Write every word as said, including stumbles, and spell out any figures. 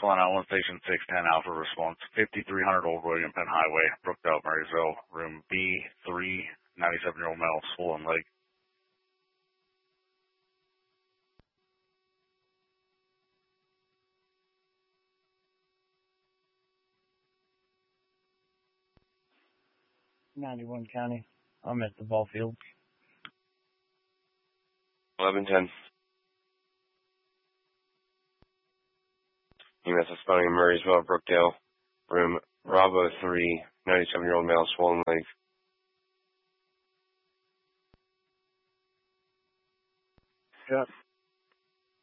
calling out one station six ten Alpha response, fifty-three hundred Old William Penn Highway, Brookdale, Marysville, room B three, ninety-seven-year-old male, swollen leg. ninety-one County. I'm at the ball field. eleven ten. U S responding in Marysville, Brookdale, room Bravo three, ninety-seven-year-old male, swollen leg. Yep.